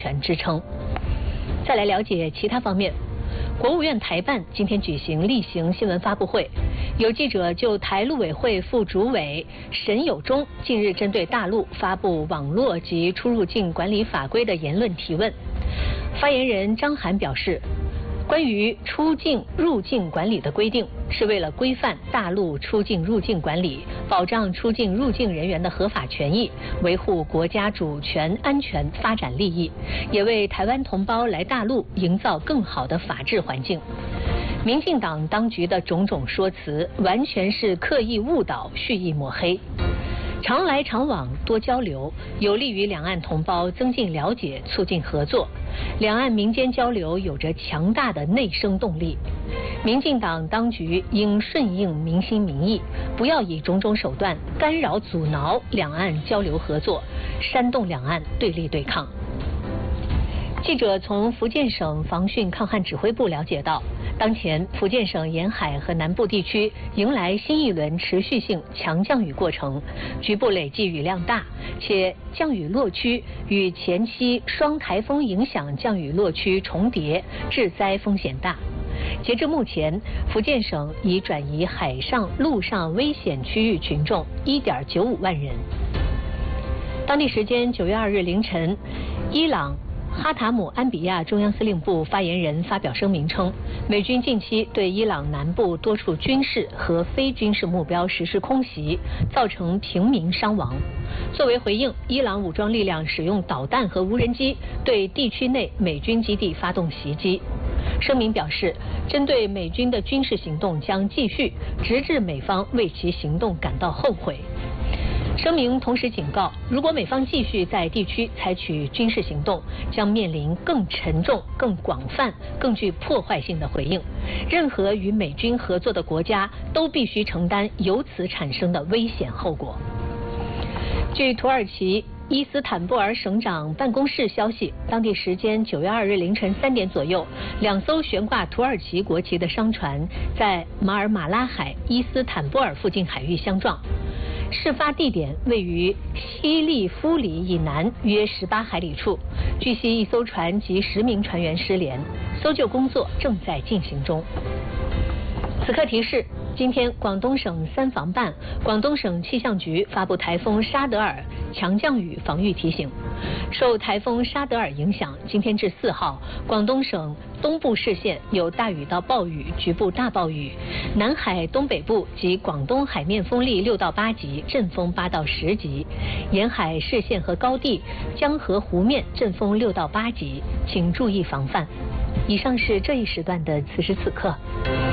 权支撑。再来了解其他方面。国务院台办今天举行例行新闻发布会，有记者就台陆委会副主委沈友忠近日针对大陆发布网络及出入境管理法规的言论提问。发言人张涵表示，关于出境入境管理的规定，是为了规范大陆出境入境管理，保障出境入境人员的合法权益，维护国家主权、安全、发展利益，也为台湾同胞来大陆营造更好的法治环境。民进党当局的种种说辞，完全是刻意误导、蓄意抹黑。常来常往，多交流，有利于两岸同胞增进了解、促进合作。两岸民间交流有着强大的内生动力。民进党当局应顺应民心民意，不要以种种手段干扰、阻挠两岸交流合作，煽动两岸对立对抗。记者从福建省防汛抗旱指挥部了解到，当前福建省沿海和南部地区迎来新一轮持续性强降雨过程，局部累计雨量大，且降雨落区与前期双台风影响降雨落区重叠，致灾风险大。截至目前，福建省已转移海上、陆上危险区域群众1.95万人。当地时间9月2日凌晨，伊朗哈塔姆安比亚中央司令部发言人发表声明称，美军近期对伊朗南部多处军事和非军事目标实施空袭，造成平民伤亡。作为回应，伊朗武装力量使用导弹和无人机对地区内美军基地发动袭击。声明表示，针对美军的军事行动将继续，直至美方为其行动感到后悔。声明同时警告，如果美方继续在地区采取军事行动，将面临更沉重、更广泛、更具破坏性的回应。任何与美军合作的国家都必须承担由此产生的危险后果。据土耳其伊斯坦布尔省长办公室消息，当地时间9月2日凌晨3点左右，2艘悬挂土耳其国旗的商船在马尔马拉海伊斯坦布尔附近海域相撞。事发地点位于西利夫里以南约18海里处。据悉，一艘船及10名船员失联，搜救工作正在进行中。此刻提示，今天广东省3防办、广东省气象局发布台风沙德尔强降雨防御提醒。受台风沙德尔影响，今天至4号，广东省东部市县有大雨到暴雨，局部大暴雨；南海东北部及广东海面风力6到8级，阵风8到10级；沿海市县和高地、江河湖面阵风6到8级，请注意防范。以上是这一时段的此时此刻。